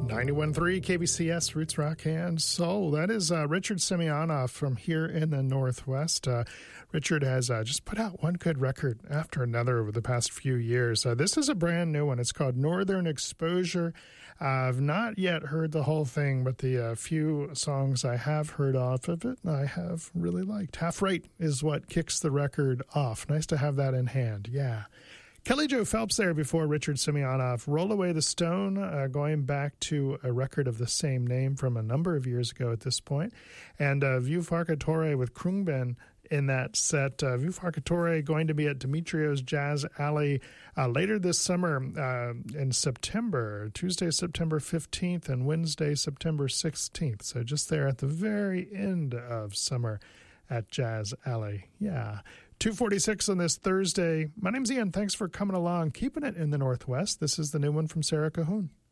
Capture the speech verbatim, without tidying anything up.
ninety-one point three K B C S, Roots Rock and Soul. That is uh, Richard Simeonov from here in the Northwest. Uh, Richard has uh, just put out one good record after another over the past few years. Uh, this is a brand new one. It's called Northern Exposure. Uh, I've not yet heard the whole thing, but the uh, few songs I have heard off of it, I have really liked. Half Right is what kicks the record off. Nice to have that in hand. Yeah. Kelly Jo Phelps there before Richard Simeonov. Roll Away the Stone, uh, going back to a record of the same name from a number of years ago at this point. And uh, View Farcatore with Krungben in that set. Uh, View Farcatore going to be at Demetrio's Jazz Alley uh, later this summer uh, in September, Tuesday, September fifteenth, and Wednesday, September sixteenth. So just there at the very end of summer at Jazz Alley. Yeah. two forty-six on this Thursday. My name's Ian. Thanks for coming along, keeping it in the Northwest. This is the new one from Sarah Cahoon.